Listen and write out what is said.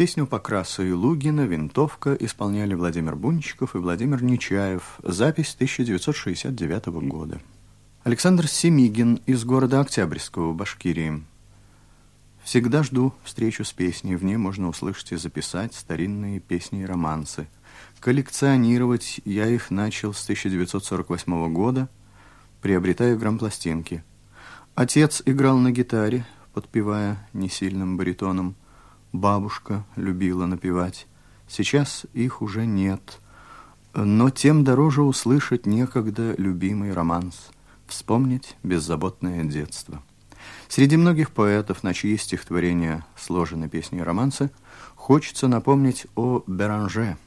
Песню Покраса и Лугина «Винтовка» исполняли Владимир Бунчиков и Владимир Нечаев. Запись 1969 года. Александр Семигин из города Октябрьского, Башкирии. Всегда жду встречу с песней. В ней можно услышать и записать старинные песни и романсы. Коллекционировать я их начал с 1948 года, приобретая грампластинки. Отец играл на гитаре, подпевая несильным баритоном. Бабушка любила напевать. Сейчас их уже нет. Но тем дороже услышать некогда любимый романс, вспомнить беззаботное детство. Среди многих поэтов, на чьи стихотворения сложены песни и романсы, хочется напомнить о Беранже,